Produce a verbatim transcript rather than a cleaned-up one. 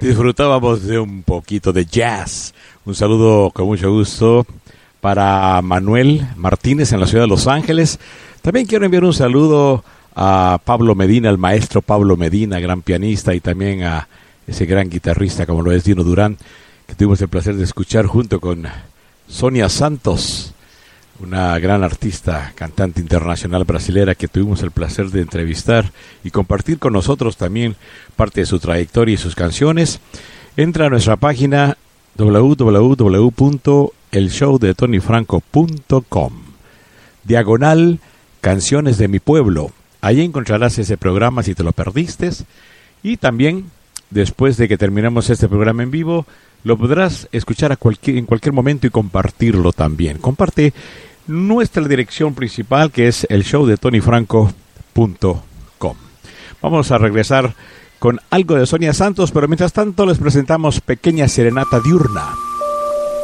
disfrutábamos de un poquito de jazz. Un saludo con mucho gusto para Manuel Martínez en la ciudad de Los Ángeles. También quiero enviar un saludo a Pablo Medina, el maestro Pablo Medina, gran pianista, y también a ese gran guitarrista como lo es Dino Durán, que tuvimos el placer de escuchar junto con Sonia Santos, una gran artista, cantante internacional brasilera que tuvimos el placer de entrevistar y compartir con nosotros también parte de su trayectoria y sus canciones. Entra a nuestra página doble u doble u doble u punto el show de tony franco punto com, diagonal Canciones de mi Pueblo. Ahí encontrarás ese programa si te lo perdiste, y también después de que terminemos este programa en vivo lo podrás escuchar a cualquier, en cualquier momento y compartirlo también. Comparte nuestra dirección principal, que es el show de tony franco punto com. Vamos a regresar con algo de Sonia Santos, pero mientras tanto les presentamos Pequeña Serenata Diurna.